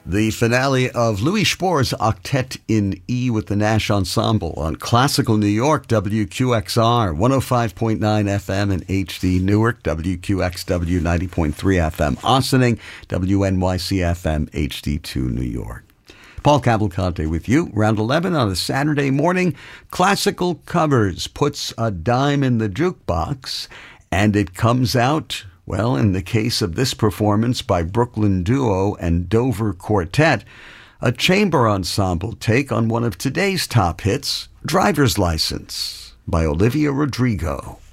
The finale of Louis Spohr's Octet in E with the Nash Ensemble on Classical New York, WQXR, 105.9 FM in HD Newark, WQXW 90.3 FM Ossining, WNYC FM HD2 New York. Paul Cavalcante with you, round 11 on a Saturday morning. Classical Covers puts a dime in the jukebox, and it comes out, well, in the case of this performance by Brooklyn Duo and Dover Quartet, a chamber ensemble take on one of today's top hits, Driver's License by Olivia Rodrigo.